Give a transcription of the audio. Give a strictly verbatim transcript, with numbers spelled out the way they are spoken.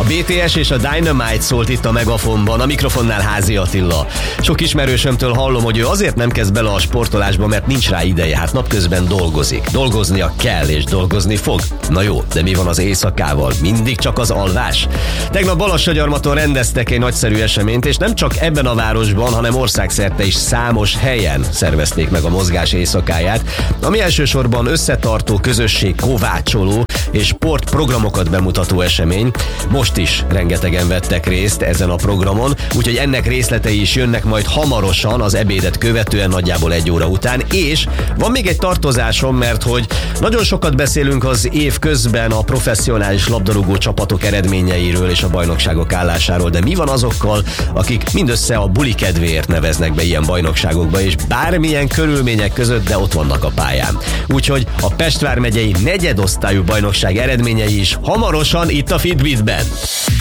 A bé té es és a Dynamite szólt itt a Megafonban, a mikrofonnál Házi Attila. Sok ismerősömtől hallom, hogy ő azért nem kezd bele a sportolásba, mert nincs rá ideje, hát napközben dolgozik. Dolgoznia kell és dolgozni fog. Na jó, de mi van az éjszakával? Mindig csak az alvás? Tegnap Balassagyarmaton rendeztek egy nagyszerű eseményt, és nem csak ebben a városban, hanem országszerte is számos helyen szervezték meg a mozgás éjszakáját, ami elsősorban összetartó, közösség kovácsoló és sportprogramokat bemutató esemény. Most is rengetegen vettek részt ezen a programon, úgyhogy ennek részletei is jönnek majd hamarosan az ebédet követően, nagyjából egy óra után, és van még egy tartozásom, mert hogy nagyon sokat beszélünk az év közben a professzionális labdarúgó csapatok eredményeiről és a bajnokságok állásáról, de mi van azokkal, akik mindössze a buli kedvéért neveznek be ilyen bajnokságokba, és bármilyen körülmények között, de ott vannak a pályán. Úgyhogy a Pest vármegyei negyedosztályú bajnokság eredményei is hamarosan itt a Fitbitben.